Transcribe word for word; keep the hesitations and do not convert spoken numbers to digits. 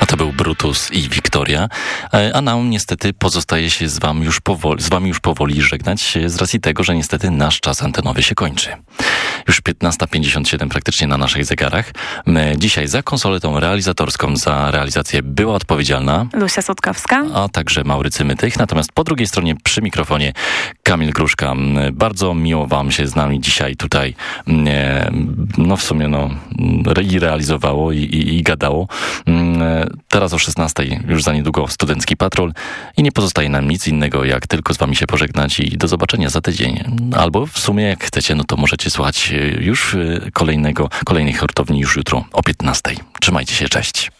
To był Brutus i Wiktoria, a nam niestety pozostaje się z wami już powoli, z wami już powoli żegnać z racji tego, że niestety nasz czas antenowy się kończy. Już piętnasta pięćdziesiąt siedem praktycznie na naszych zegarach. My dzisiaj za konsoletą realizatorską, za realizację była odpowiedzialna Lucia Sutkowska, a także Maurycy Mytych. Natomiast po drugiej stronie przy mikrofonie Kamil Gruszka. Bardzo miło wam się z nami dzisiaj tutaj no w sumie no i realizowało i, i, i gadało. Teraz o szesnastej już za niedługo Studencki Patrol i nie pozostaje nam nic innego, jak tylko z wami się pożegnać i do zobaczenia za tydzień. Albo w sumie jak chcecie, no to możecie słuchać już kolejnego, kolejnej hurtowni już jutro o piętnastej. Trzymajcie się, cześć.